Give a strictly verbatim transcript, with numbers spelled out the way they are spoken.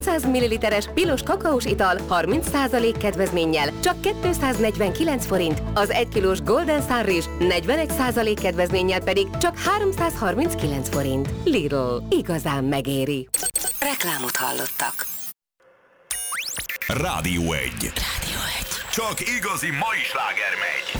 száz milliliteres pilos kakaós ital harminc százalék kedvezménnyel csak kétszáznegyvenkilenc forint, az egy kilós Golden Sunrise negyvenegy százalék kedvezménnyel pedig csak háromszázharminckilenc forint. Lidl, igazán megéri. Reklámot hallottak. Rádió egy. Rádió egy. Csak igazi mai sláger megy.